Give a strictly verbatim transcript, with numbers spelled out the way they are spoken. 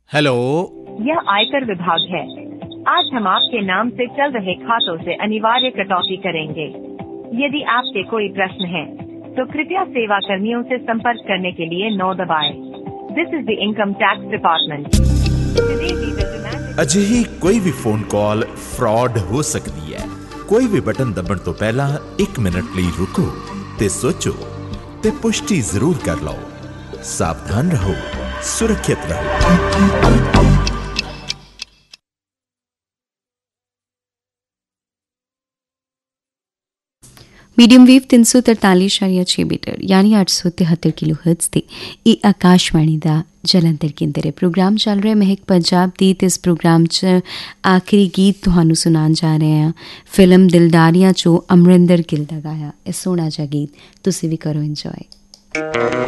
Hello, यह आयकर विभाग है। आज हम आपके नाम से चल रहे खातों से अनिवार्य कटौती करेंगे। यदि आपके कोई प्रश्न है तो कृपया सेवा कर्मियों से संपर्क करने के लिए नौ दबाएं। This is the income tax department. ਅਜਿਹੀ ਕੋਈ ਵੀ ਫੋਨ ਕਾਲ ਫਰਾਡ ਹੋ ਸਕਦੀ ਹੈ। ਕੋਈ ਵੀ ਬਟਨ ਦਬਣ ਤੋਂ ਪਹਿਲਾਂ ਇੱਕ ਮਿੰਟ ਲਈ ਰੁਕੋ ਤੇ ਸੋਚੋ ਤੇ ਪੁਸ਼ਟੀ ਜ਼ਰੂਰ ਕਰ ਲਓ। ਸਾਵਧਾਨ ਰਹੋ, ਸੁਰੱਖਿਅਤ ਰਹੋ। मीडियम वेव तीन सौ तरतालीस शारिया छे मीटर यानी आठ सौ तिहत्तर किलो हर्ट्ज ते ਇਹ ਆਕਾਸ਼ਵਾਣੀ ਦਾ ਜਲੰਧਰ ਕੇਂਦਰ ਹੈ। ਪ੍ਰੋਗਰਾਮ ਚੱਲ ਰਿਹਾ ਮਹਿਕ ਪੰਜਾਬ ਦੀ ਤੇ ਇਸ ਪ੍ਰੋਗਰਾਮ 'ਚ ਆਖਰੀ ਗੀਤ ਤੁਹਾਨੂੰ ਸੁਣਾਉਣ ਜਾ ਰਹੇ ਹਾਂ ਫਿਲਮ ਦਿਲਦਾਰੀਆਂ 'ਚੋਂ ਅਮਰਿੰਦਰ ਗਿੱਲ ਦਾ ਗਾਇਆ ਇਹ ਸੋਹਣਾ ਜਿਹਾ ਗੀਤ। ਤੁਸੀਂ ਵੀ ਕਰੋ ਇੰਜੋਏ।